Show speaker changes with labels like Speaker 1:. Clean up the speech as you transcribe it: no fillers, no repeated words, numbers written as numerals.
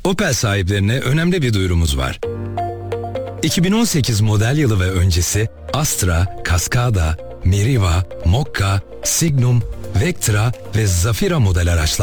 Speaker 1: Opel sahiplerine önemli bir duyurumuz var. 2018 model yılı ve öncesi Astra, Cascada, Meriva, Mokka, Signum, Vectra ve Zafira model araçlar